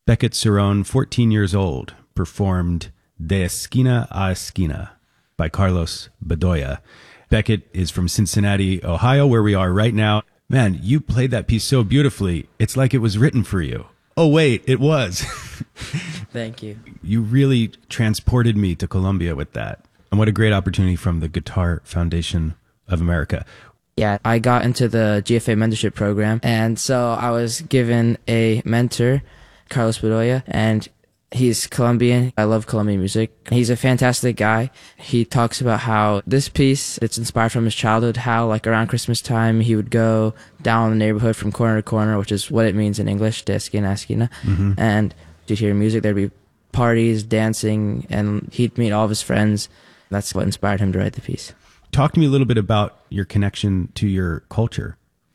Beckett Cerrone, 14 years old, performed De Esquina a Esquina by Carlos Bedoya. Beckett is from Cincinnati, Ohio, where we are right now. Man, you played that piece so beautifully. It's like it was written for you. Oh, wait, it was. Thank you. You really transported me to Colombia with that. And what a great opportunity from the Guitar Foundation of America. Yeah, I got into the GFA mentorship program, and so I was given a mentor, Carlos Bedoya, and he's Colombian. I love Colombian music. He's a fantastic guy. He talks about how this piece, it's inspired from his childhood, how like around Christmas time, he would go down the neighborhood from corner to corner, which is what it means in English, de esquina a esquina. Mm-hmm. And you'd hear music, there'd be parties, dancing, and he'd meet all of his friends. That's what inspired him to write the piece. Talk to me a little bit about your connection to your culture.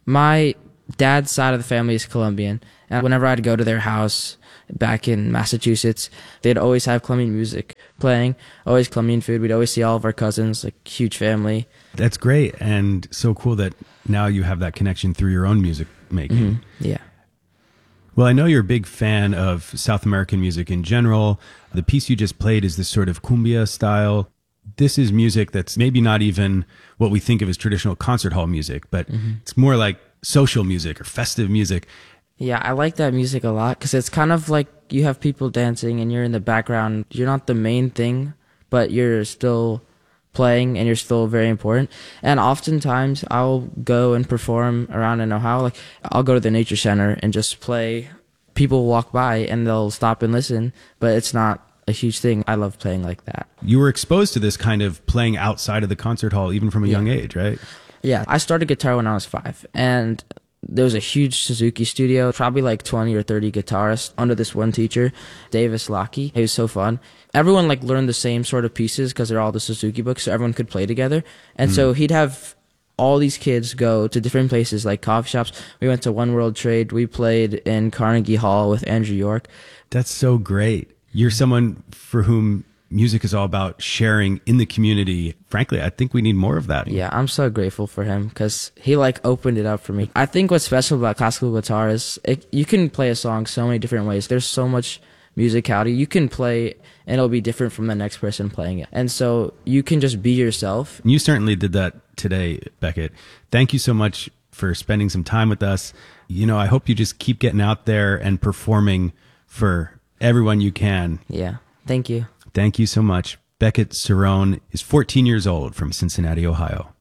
My dad's side of the family is Colombian, and whenever I'd go to their house back in Massachusetts, they'd always have Colombian music playing, always Colombian food. We'd always see all of our cousins, like huge family. That's great, and so cool that now you have that connection through your own music making. Mm-hmm. Yeah. Well, I know you're a big fan of South American music in general. The piece you just played is this sort of cumbia style. This is music that's maybe not even what we think of as traditional concert hall music, but it's more like social music or festive music. Yeah, I like that music a lot because it's kind of like you have people dancing and you're in the background. You're not the main thing, but you're still playing and you're still very important. And oftentimes I'll go and perform around in Ohio. Like I'll go to the nature center and just play. People walk by and they'll stop and listen, but it's not a huge thing. I love playing like that. You were exposed to this kind of playing outside of the concert hall even from a young age, right? Yeah, I started guitar when I was 5, and there was a huge Suzuki studio, probably like 20 or 30 guitarists under this one teacher, Davis Lockey. It was so fun. Everyone like learned the same sort of pieces because they're all the Suzuki books, so everyone could play together. And so he'd have all these kids go to different places like coffee shops. We went to One World Trade. We played in Carnegie Hall with Andrew York. That's so great. You're someone for whom music is all about sharing in the community. Frankly, I think we need more of that. Yeah, I'm so grateful for him because he like opened it up for me. I think what's special about classical guitar is you can play a song so many different ways. There's so much musicality. You can play and it'll be different from the next person playing it. And so you can just be yourself. You certainly did that today, Beckett. Thank you so much for spending some time with us. You know, I hope you just keep getting out there and performing for everyone you can. Yeah. Thank you. Thank you so much. Beckett Cerrone is 14 years old from Cincinnati, Ohio.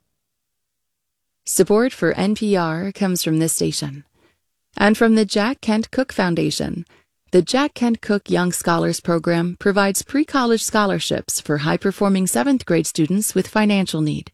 Support for NPR comes from this station and from the Jack Kent Cooke Foundation. The Jack Kent Cooke Young Scholars Program provides pre-college scholarships for high-performing 7th grade students with financial need.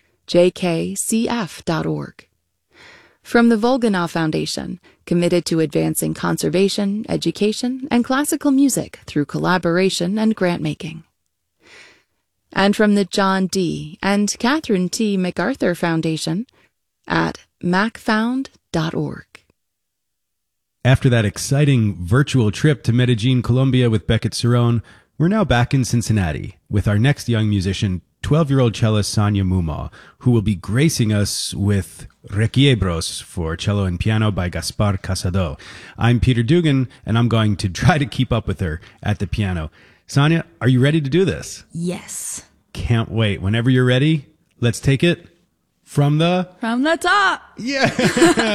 jkcf.org. From the Volganov Foundation, committed to advancing conservation, education, and classical music through collaboration and grant-making. And from the John D. and Catherine T. MacArthur Foundation at macfound.org. After that exciting virtual trip to Medellin, Colombia with Beckett Cerrone, we're now back in Cincinnati with our next young musician, 12-year-old cellist Sonia Mumaw, who will be gracing us with Requiebros for cello and piano by Gaspar Casado. I'm Peter Dugan, and I'm going to try to keep up with her at the piano. Sonia, are you ready to do this? Yes. Can't wait. Whenever you're ready, let's take it from the top. Yeah.